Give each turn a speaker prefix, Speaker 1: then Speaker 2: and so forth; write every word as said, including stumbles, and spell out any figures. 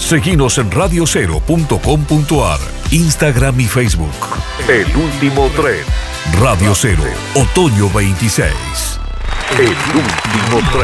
Speaker 1: Seguinos en radio cero punto com punto a r, Instagram y Facebook. El último tren. Radio Cero, otoño veintiséis. El último tren.